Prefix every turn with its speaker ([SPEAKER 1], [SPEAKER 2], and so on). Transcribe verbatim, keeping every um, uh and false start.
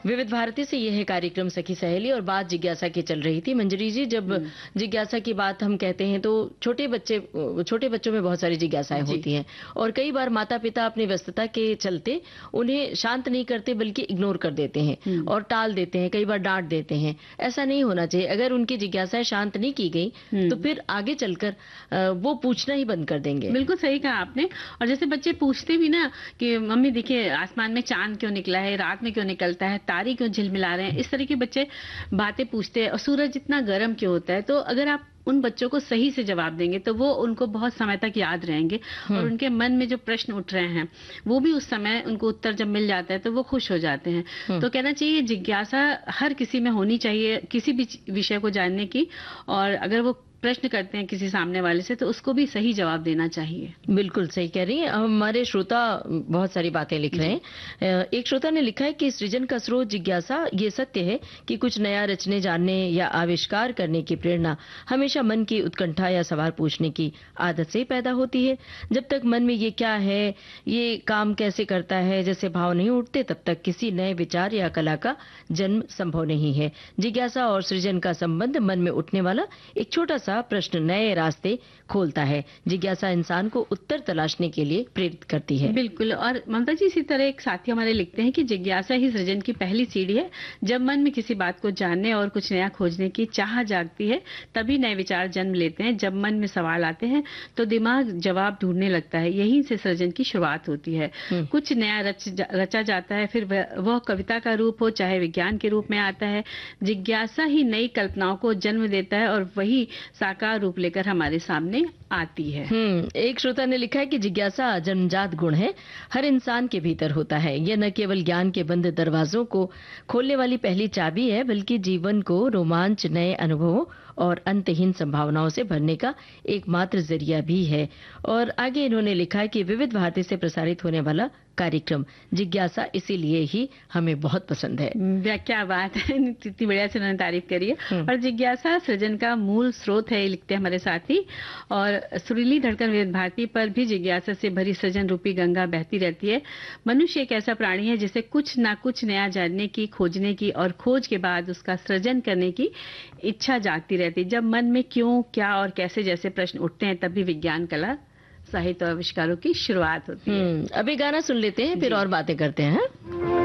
[SPEAKER 1] विविध भारती से यह है कार्यक्रम सखी सहेली और बात जिज्ञासा की चल रही थी। मंजरी जी, जब जिज्ञासा की बात हम कहते हैं तो छोटे बच्चे छोटे बच्चों में बहुत सारी जिज्ञासाएं होती हैं और कई बार माता पिता अपनी व्यस्तता के चलते उन्हें शांत नहीं करते बल्कि इग्नोर कर देते हैं और टाल देते हैं, कई बार डांट देते हैं। ऐसा नहीं होना चाहिए। अगर उनकी जिज्ञासाएं शांत नहीं की गई तो फिर आगे चलकर वो पूछना ही बंद कर देंगे।
[SPEAKER 2] बिल्कुल सही कहा आपने। और जैसे बच्चे पूछते भी ना कि मम्मी देखिए आसमान में चांद क्यों निकला है, रात में क्यों निकलता है, तारे क्यों झिलमिला रहे हैं, इस तरह के बच्चे बातें पूछते हैं। और सूरज इतना गर्म क्यों होता है, तो अगर आप उन बच्चों को सही से जवाब देंगे तो वो उनको बहुत समय तक याद रहेंगे और उनके मन में जो प्रश्न उठ रहे हैं वो भी उस समय उनको उत्तर जब मिल जाता है तो वो खुश हो जाते हैं। तो कहना चाहिए जिज्ञासा हर किसी में होनी चाहिए किसी भी विषय को जानने की, और अगर वो प्रश्न करते हैं किसी सामने वाले से तो उसको भी सही जवाब देना चाहिए।
[SPEAKER 1] बिल्कुल सही कह रही हैं। हमारे श्रोता बहुत सारी बातें लिख रहे हैं। एक श्रोता ने लिखा है कि सृजन का स्रोत जिज्ञासा। ये सत्य है कि कुछ नया रचने, जानने या आविष्कार करने की प्रेरणा हमेशा मन की उत्कंठा या सवाल पूछने की आदत से पैदा होती है। जब तक मन में ये क्या है, ये काम कैसे करता है जैसे भाव नहीं उठते, तब तक किसी नए विचार या कला का जन्म संभव नहीं है। जिज्ञासा और सृजन का संबंध मन में उठने वाला एक छोटा प्रश्न नए रास्ते खोलता है। जिज्ञासा इंसान को उत्तर तलाशने के लिए प्रेरित करती है।
[SPEAKER 2] बिल्कुल। और ममता जी, इसी तरह एक साथी हमारे लिखते हैं कि जिज्ञासा ही सृजन की पहली सीढ़ी है। जब मन में किसी बात को जानने और कुछ नया खोजने की चाह जागती है तभी नए विचार जन्म लेते हैं। जब मन में सवाल आते हैं तो दिमाग जवाब ढूंढने लगता है। यहीं से सृजन की शुरुआत होती है। कुछ नया रच जा, रचा जाता है, फिर वह कविता का रूप हो चाहे विज्ञान के रूप में आता है। जिज्ञासा ही नई कल्पनाओं को जन्म देता है और वही साकार रूप लेकर हमारे सामने आती है।
[SPEAKER 1] हम्म एक श्रोता ने लिखा है कि जिज्ञासा जन्मजात गुण है, हर इंसान के भीतर होता है। यह न केवल ज्ञान के बंद दरवाजों को खोलने वाली पहली चाबी है बल्कि जीवन को रोमांच, नए अनुभवों और अंतहीन संभावनाओं से भरने का एकमात्र जरिया भी है। और आगे इन्होंने लिखा है कि विविध भारती से प्रसारित होने वाला कार्यक्रम जिज्ञासा इसीलिए ही हमें बहुत पसंद है।
[SPEAKER 2] क्या बात है, इतनी बढ़िया से उन्होंने तारीफ करी है। और जिज्ञासा सृजन का मूल स्रोत है, लिखते हैं हमारे साथी। और सुरीली धड़कन विविध भारती पर भी जिज्ञासा से भरी सृजन रूपी गंगा बहती रहती है। मनुष्य एक ऐसा प्राणी है जिसे कुछ ना कुछ नया जानने की, खोजने की और खोज के बाद उसका सृजन करने की इच्छा जागती रहती है। जब मन में क्यों, क्या और कैसे जैसे प्रश्न उठते हैं तभी विज्ञान, कला, साहित्य और आविष्कारों की शुरुआत होती है।
[SPEAKER 1] अभी गाना सुन लेते हैं फिर और बातें करते हैं।